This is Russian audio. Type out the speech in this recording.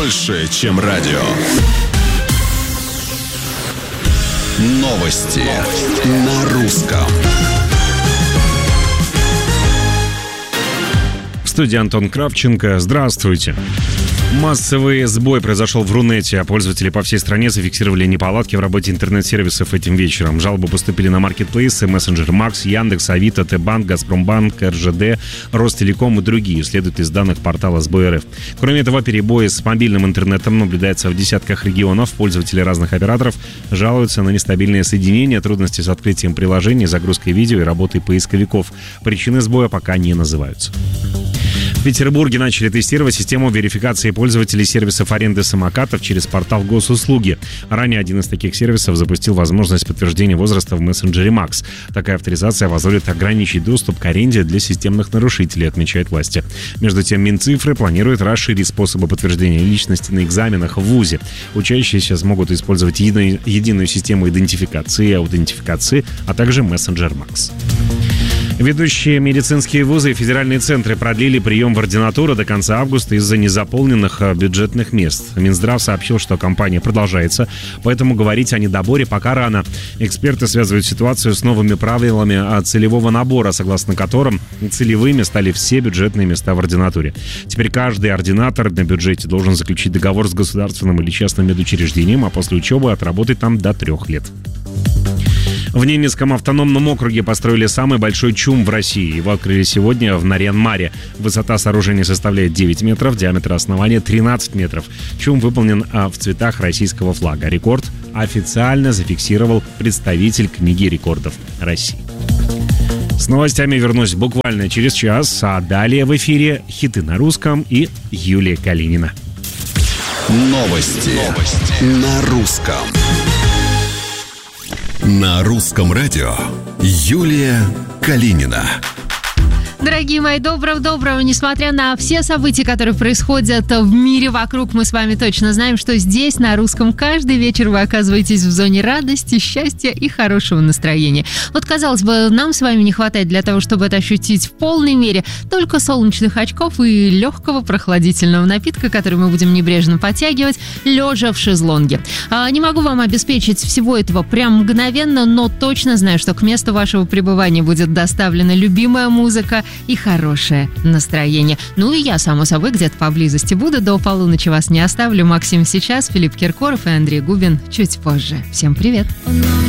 больше, чем радио. Новости на русском. В студии Антон Кравченко. Здравствуйте. Массовый сбой произошел в Рунете, а пользователи по всей стране зафиксировали неполадки в работе интернет-сервисов этим вечером. Жалобы поступили на маркетплейсы, мессенджер Макс, Яндекс, Авито, Т-банк, Газпромбанк, РЖД, Ростелеком и другие, следует из данных портала СБ.РФ. Кроме этого, перебои с мобильным интернетом наблюдаются в десятках регионов. Пользователи разных операторов жалуются на нестабильное соединение, трудности с открытием приложений, загрузкой видео и работой поисковиков. Причины сбоя пока не называются. В Петербурге начали тестировать систему верификации пользователей сервисов аренды самокатов через портал Госуслуги. Ранее один из таких сервисов запустил возможность подтверждения возраста в мессенджере Макс. Такая авторизация позволит ограничить доступ к аренде для системных нарушителей, отмечают власти. Между тем, Минцифры планирует расширить способы подтверждения личности на экзаменах в ВУЗе. Учащиеся смогут использовать единую систему идентификации и аутентификации, а также мессенджер Макс. Ведущие медицинские вузы и федеральные центры продлили прием в ординатуру до конца августа из-за незаполненных бюджетных мест. Минздрав сообщил, что кампания продолжается, поэтому говорить о недоборе пока рано. Эксперты связывают ситуацию с новыми правилами целевого набора, согласно которым целевыми стали все бюджетные места в ординатуре. Теперь каждый ординатор на бюджете должен заключить договор с государственным или частным медучреждением, а после учебы отработать там до 3 лет. В Ненецком автономном округе построили самый большой ЧУМ в России. Его открыли сегодня в Нарьян-Маре. Высота сооружения составляет 9 метров, диаметр основания 13 метров. ЧУМ выполнен в цветах российского флага. Рекорд официально зафиксировал представитель Книги рекордов России. С новостями вернусь буквально через час, а далее в эфире хиты на русском и Юлия Калинина. Новости на русском. На русском радио Юлия Калинина. Дорогие мои, доброго. Несмотря на все события, которые происходят в мире вокруг, мы с вами точно знаем, что здесь, на русском, каждый вечер вы оказываетесь в зоне радости, счастья и хорошего настроения. Вот, казалось бы, нам с вами не хватает для того, чтобы это ощутить в полной мере, только солнечных очков и легкого прохладительного напитка, который мы будем небрежно подтягивать, лежа в шезлонге. Не могу вам обеспечить всего этого прям мгновенно, но точно знаю, что к месту вашего пребывания будет доставлена любимая музыка и хорошее настроение. Ну и я, само собой, где-то поблизости буду. До полуночи вас не оставлю. Максим сейчас, Филипп Киркоров и Андрей Губин чуть позже. Всем привет!